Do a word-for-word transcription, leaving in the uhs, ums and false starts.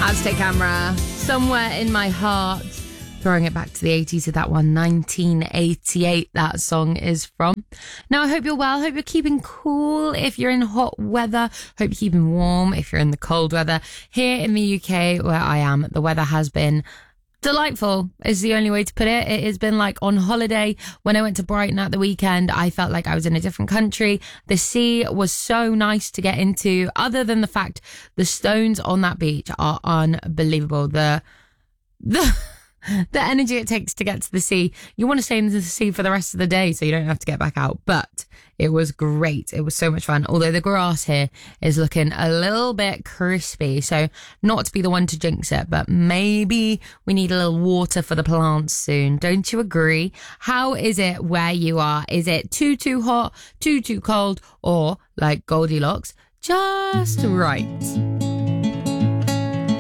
Aztec Camera, Somewhere in My Heart. Throwing it back to the eighties with that one, nineteen eighty-eight, that song is from. Now, I hope you're well. Hope you're keeping cool if you're in hot weather. Hope you're keeping warm if you're in the cold weather. Here in the U K, where I am, the weather has been delightful is the only way to put it. It has been like on holiday. When I went to Brighton at the weekend, I felt like I was in a different country. The sea was so nice to get into, other than the fact the stones on that beach are unbelievable. The, the, the energy it takes to get to the sea. You want to stay in the sea for the rest of the day so you don't have to get back out. But it was great. It was so much fun. Although the grass here is looking a little bit crispy. So not to be the one to jinx it, but maybe we need a little water for the plants soon. Don't you agree? How is it where you are? Is it too, too hot, too, too cold, or like Goldilocks, just right?